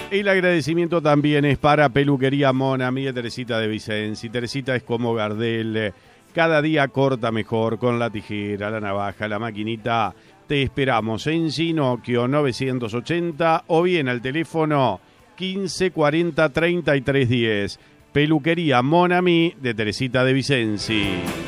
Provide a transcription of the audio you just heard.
El agradecimiento también es para Peluquería Monami de Teresita de Vicenzi. Teresita es como Gardel, cada día corta mejor con la tijera, la navaja, la maquinita. Te esperamos en Ginocchio 980 o bien al teléfono 15 40 33 10. Peluquería Monami de Teresita de Vicenzi.